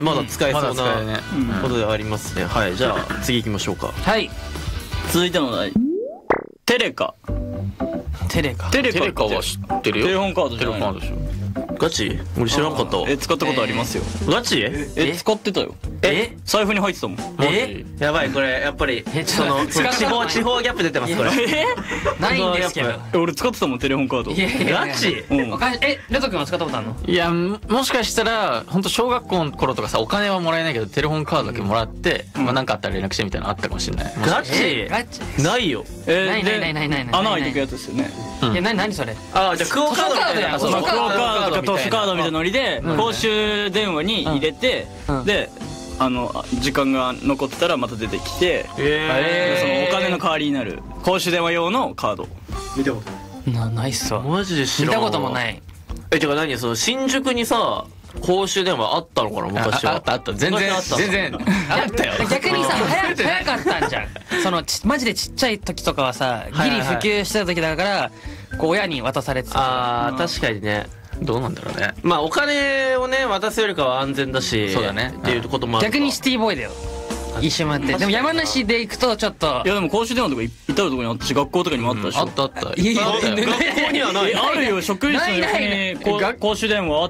まだ使えそうなねことではありますね。はい、じゃあ次行きましょうか。 はい。 続いてのお題。テレカ。 テレカテレカは知ってるよ。 テレホンカードじゃないの？ テレホンカードでしょ。 ガチ？俺知らなかったわ。 使ったことありますよ。 ガチ？ 使ってたよ。財布に入ってたもん。 やばい、これやっぱりその地方ギャップ出てますこれ。 ないんですけど。 俺使ってたもん、テレホンカード。 ガチ？ レト君は使ったことあるの？ いや、もしかしたら本当小学校の頃とかさ、お金はもらえないけどテレホンカードだけもらって、なんかあったら連絡してみたいなのあったかもしれない。 ガチ？ないよ。 ない穴開いてくやつですよね。 いや、何それ？ あ、じゃあクオカードみたいな。 クオカードとか図書カードみたいなノリで公衆電話に入れて、で時間が残ってたらまた出てきて、そのお金の代わりになる公衆電話用のカード。 見たことないっすわ。 マジで知らん。 見たこともない。 てか何、その新宿にさ公衆電話あったのかな昔は。 あった。全然あったよ。 逆にさ、早かったんじゃん。そのマジでちっちゃい時とかはさ、ギリ普及してた時だからこう親に渡されてた。 ああ、確かにね。 どうなんだろうね。 まあお金をね渡すよりかは安全だし、 そうだねっていうこともある。 逆にシティボーイだよ。一周回って。でも山梨で行くとちょっと。 いやでも公衆電話とか至るところにあったし、学校とかにもあったでしょ。 あった。 学校にはない。 あるよ、職員室の横に公衆電話あって。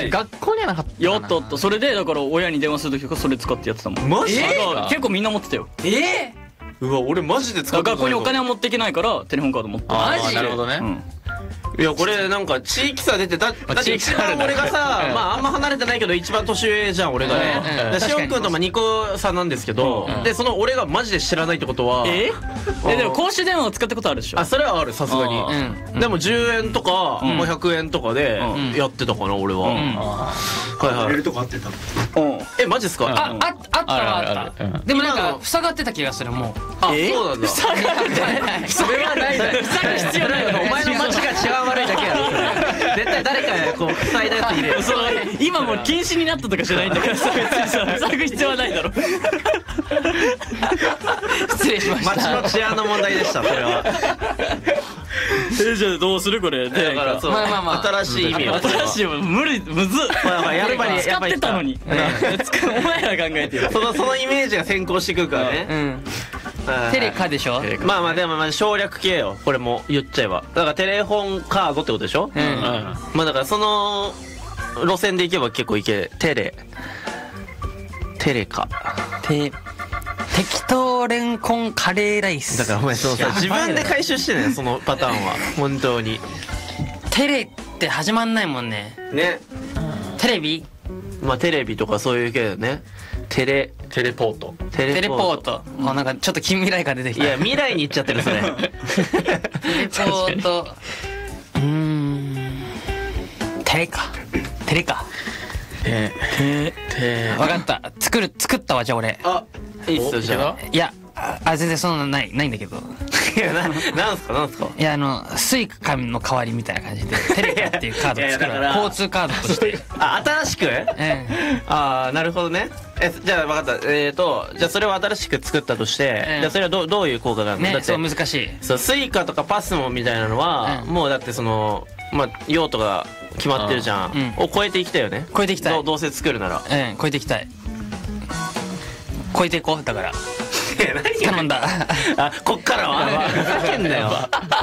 学校にはなかった。 やった。それでだから親に電話する時とかそれ使ってやってたもん。 マジ？ 結構みんな持ってたよ。 うわ、俺マジで使った学校にお金は持っていけないからテレホンカード持ってた。 マジ？ なるほどね。 いや、これなんか地域差出てだって一番俺がさ、まああんま離れてないけど一番年上じゃん俺がね。しおんくんと2個差なんですけど、でその俺がマジで知らないってことは、 でも公衆電話を使ったことあるでしょ。 あ、それはある、さすがに。でも10円とか100円とかでやってたかな俺は。はいはい。 入れるとこ合ってた。 マジっすか？ あった。でもなんか塞がってた気がするもう。 あ、そうなんだ。 塞がってない。それはない。塞ぐ必要ないよ。 お前の街が治安悪いだけやろ。絶対誰かこう塞いだやついるよ。 今もう禁止になったとかじゃないんだからさ、塞ぐ必要はないだろ。 失礼しました。 街の治安の問題でした、それは。 じゃあどうするこれ。 だからそう、新しい意味を。 新しい無理、むずっ。 やっぱり使ってたのに。お前ら考えてよ。 そのイメージが先行してくるからね。 テレカでしょ。 まあでも省略系よ、これも言っちゃえば。だからテレホンカードってことでしょ。まあだからその路線で行けば結構いけ。テレカ。 適当レンコンカレーライス。 だからお前そうさ、自分で回収してね、そのパターンは。本当にテレって始まんないもんね。テレビ。 まあテレビとかそういう系だよね。テレポート。 テレポート。もうなんかちょっと近未来感出てきた。 いや、未来に行っちゃってるそれ。 テレポート。テレか。わかった。作ったわ、じゃあ俺。 あ、いいっすよ、じゃあ。 いや、全然そんなないんだけど。 いや、なんすか。 いや、スイカの代わりみたいな感じでテレカっていうカード作る。交通カードとして。 あ、新しく？ああ、なるほどね。じゃあ分かった。じゃあそれを新しく作ったとして、じゃあそれはどういう効果があるの？ ね、そう難しい。 そう、スイカとかパスモみたいなのはもうだってそのまあ用途が決まってるじゃん。を超えていきたいよね。 超えていきたい。 どうせ作るなら。 超えていきたい。超えていこうだから。頼んだ。 あ、こっからはふざけんなよ。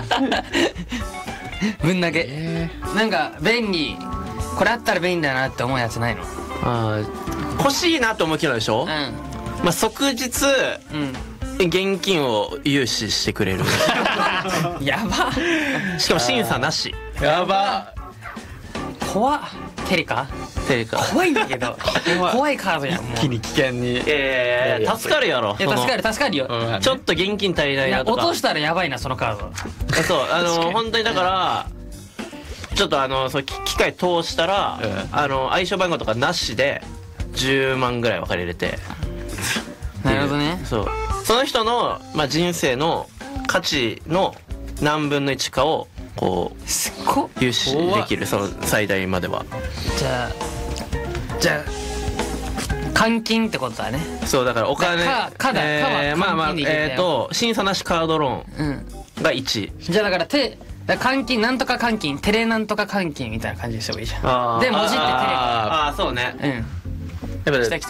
ぶん投げ。なんか便利、これあったら便利だなって思うやつないの？ 欲しいなと思うけどでしょ。まあ即日現金を融資してくれる。 やば。 しかも審査なし。 やば。 怖っ。テレカ怖いんだけど。怖いカードやん。もう一気に危険に。 助かるやろ。 いや助かるよ。 ちょっと現金足りないなとか。 落としたらやばいなそのカード。 そう、本当にだからちょっとその機械通したら暗証番号とかなしで10万ぐらい分かれれて。 なるほどね。 その人の人生の価値の何分の1かをこう融資できる、その最大までは。 じゃあ換金ってことだね。 そうだからお金審査なしカードローンが1。 じゃあだから換金なんとか換金、テレなんとか換金みたいな感じにしてもいいじゃん。で文字ってテレか。 そうね。 来た。